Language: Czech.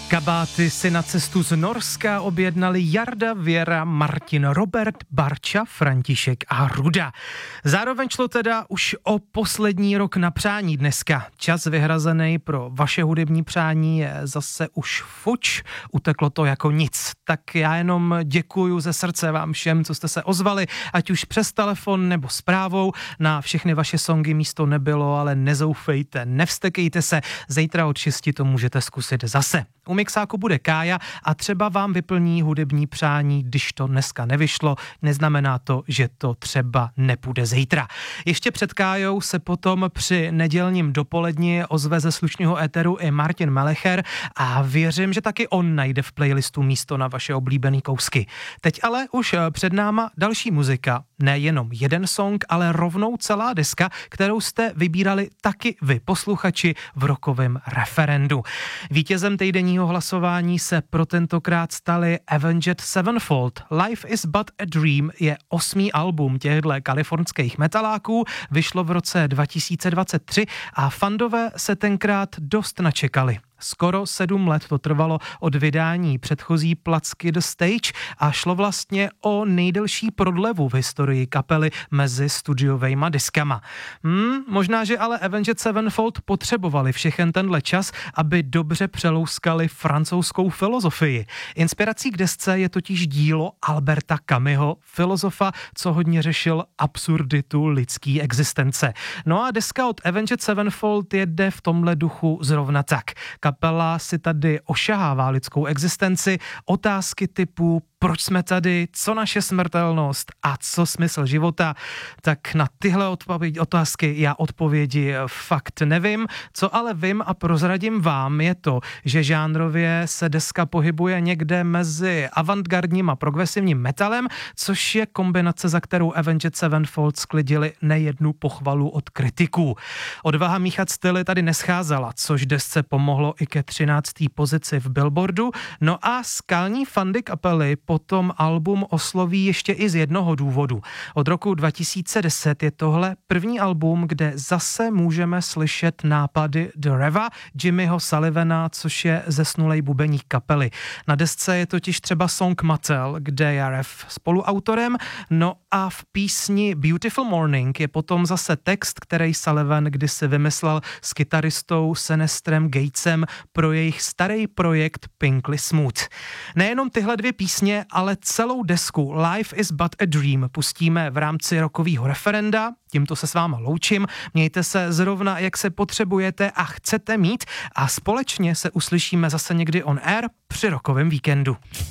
Kabáty si na cestu z Norska objednali Jarda, Věra, Martin, Robert, Barča, František a Ruda. Zároveň šlo teda už o poslední rok na přání dneska. Čas vyhrazený pro vaše hudební přání je zase už fuč, uteklo to jako nic. Tak já jenom děkuju ze srdce vám všem, co jste se ozvali, ať už přes telefon nebo zprávou. Na všechny vaše songy místo nebylo, ale nezoufejte, nevstekejte se, zítra od 6 to můžete zkusit zase. U mixáku bude Kája a třeba vám vyplní hudební přání, když to dneska nevyšlo, neznamená to, že to třeba nepůjde zítra. Ještě před Kájou se potom při nedělním dopoledni ozve ze slušného éteru i Martin Melecher a věřím, že taky on najde v playlistu místo na vaše oblíbený kousky. Teď ale už před náma další muzika, nejenom jeden song, ale rovnou celá deska, kterou jste vybírali taky vy, posluchači, v rokovém referendu. Vítězem týdenního hlasování se pro tentokrát stali Avenged Sevenfold. Life is but a Dream je 8. album těchto kalifornských metaláků, vyšlo v roce 2023 a fandové se tenkrát dost načekali. Skoro 7 let to trvalo od vydání předchozí placky The Stage a šlo vlastně o nejdelší prodlevu v historii kapely mezi studiovejma diskama. Možná, že ale Avenged Sevenfold potřebovali všechen tenhle čas, aby dobře přelouskali francouzskou filozofii. Inspirací k desce je totiž dílo Alberta Camusho, filozofa, co hodně řešil absurditu lidský existence. No a deska od Avenged Sevenfold jede v tomhle duchu zrovna tak. Kapela si tady ošahává lidskou existenci, otázky typu proč jsme tady, co naše smrtelnost a co smysl života, tak na tyhle otázky já odpovědi fakt nevím. Co ale vím a prozradím vám je to, že žánrově se deska pohybuje někde mezi avantgardním a progresivním metalem, což je kombinace, za kterou Avenged Sevenfold sklidili nejednu pochvalu od kritiků. Odvaha míchat styly tady nescházela, což desce pomohlo i ke 13. pozici v Billboardu. No a skalní fandy kapely potom album osloví ještě i z jednoho důvodu. Od roku 2010 je tohle první album, kde zase můžeme slyšet nápady The Reva, Jimmyho Sullivana, což je zesnulej bubeník kapely. Na desce je totiž třeba song Mattel, kde je Rev spoluautorem, no a v písni Beautiful Morning je potom zase text, který Sullivan kdysi vymyslel s kytaristou Senestrem Gatesem pro jejich starý projekt Pinkly Smooth. Nejenom tyhle dvě písně, ale celou desku Life is but a Dream pustíme v rámci rokového referenda. Tímto se s váma loučím. Mějte se zrovna, jak se potřebujete a chcete mít a společně se uslyšíme zase někdy on air při rokovém víkendu.